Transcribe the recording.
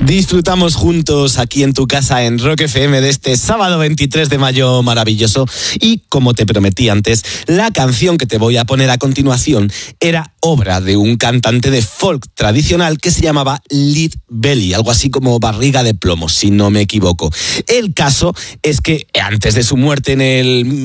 Disfrutamos juntos aquí en tu casa en Rock FM de este sábado 23 de mayo maravilloso. Y como te prometí antes, la canción que te voy a poner a continuación era obra de un cantante de folk tradicional que se llamaba Lead Belly, algo así como barriga de plomo, si no me equivoco. El caso es que antes de su muerte en el